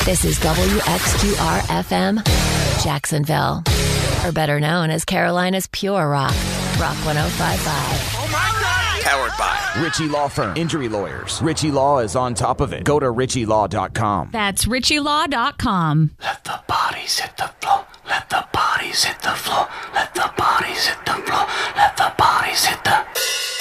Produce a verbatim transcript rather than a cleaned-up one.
This is W X Q R F M, Jacksonville. Or better known as Carolina's Pure Rock. Rock one oh five point five. Oh my God! Powered by Ritchie Law Firm. Injury lawyers. Ritchie Law is on top of it. Go to ritchie law dot com. That's ritchie law dot com. Let the bodies hit the